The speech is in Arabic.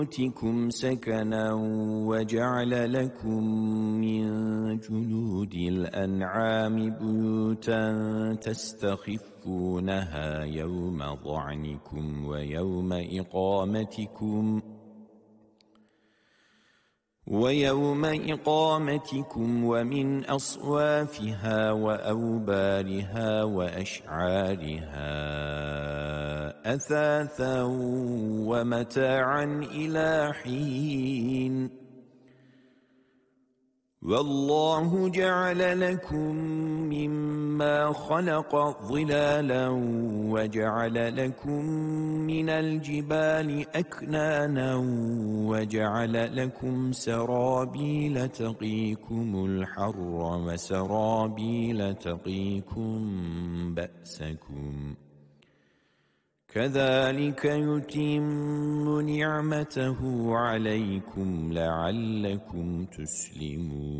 بيوتكم سكنا وجعل لكم من جلود الأنعام بيوتا تستخفونها يوم ظعنكم ويوم إقامتكم ومن أصوافها وأوبارها وأشعارها أثاثا ومتاعا إلى حين والله جعل لكم مما خلق ظلالا وجعل لكم من الجبال أكنانا وجعل لكم سرابيل تقيكم الحر وسرابيل تقيكم بأسكم كذلك يتم نعمته عليكم لعلكم تسلمون